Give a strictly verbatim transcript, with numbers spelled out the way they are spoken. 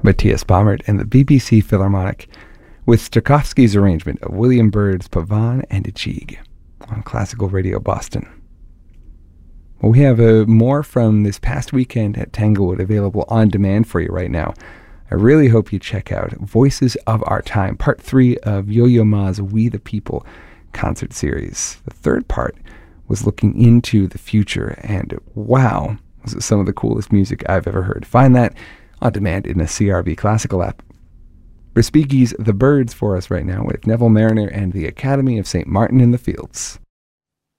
Matthias Baumert and the B B C Philharmonic with Stokowski's arrangement of William Byrd's Pavane and Ichig on Classical Radio Boston. Well, we have uh, more from this past weekend at Tanglewood available on demand for you right now. I really hope you check out Voices of Our Time, part three of Yo-Yo Ma's We the People concert series. The third part was looking into the future, and wow, this is some of the coolest music I've ever heard. Find that on demand in the C R B Classical app. Respighi's The Byrds for us right now with Neville Marriner and the Academy of Saint Martin in the Fields.